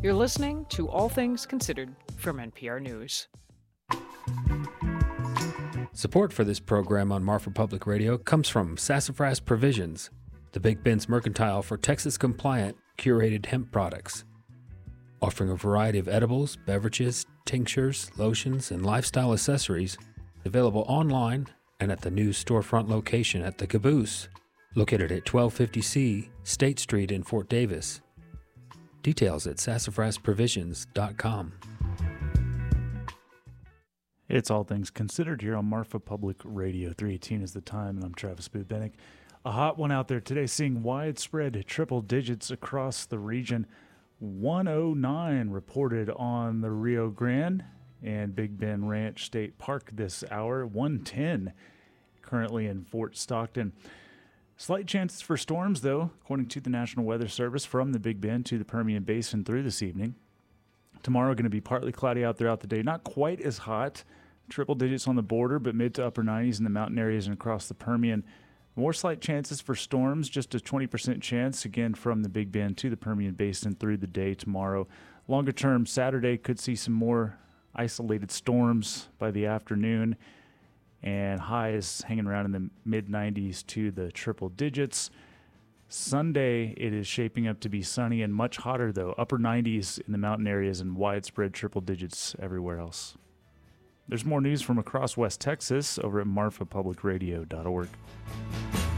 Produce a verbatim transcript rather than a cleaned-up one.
You're listening to All Things Considered from N P R News. Support for this program on Marfa Public Radio comes from Sassafras Provisions, the Big Ben's Mercantile for Texas-compliant, curated hemp products. Offering a variety of edibles, beverages, tinctures, lotions, and lifestyle accessories, available online and at the new storefront location at The Caboose, located at twelve fifty C State Street in Fort Davis. Details at sassafras provisions dot com. It's All Things Considered here on Marfa Public Radio. three eighteen is the time, and I'm Travis Bubenik. A hot one out there today, seeing widespread triple digits across the region. one oh nine reported on the Rio Grande and Big Bend Ranch State Park this hour. one ten currently in Fort Stockton. Slight chances for storms, though, according to the National Weather Service, from the Big Bend to the Permian Basin through this evening. Tomorrow going to be partly cloudy out throughout the day. Not quite as hot. Triple digits on the border, but mid to upper nineties in the mountain areas and across the Permian. More slight chances for storms, just a twenty percent chance, again, from the Big Bend to the Permian Basin through the day tomorrow. Longer term, Saturday could see some more isolated storms by the afternoon, and highs hanging around in the mid nineties to the triple digits. Sunday, it is shaping up to be sunny and much hotter, though. Upper nineties in the mountain areas and widespread triple digits everywhere else. There's more news from across West Texas over at marfa public radio dot org.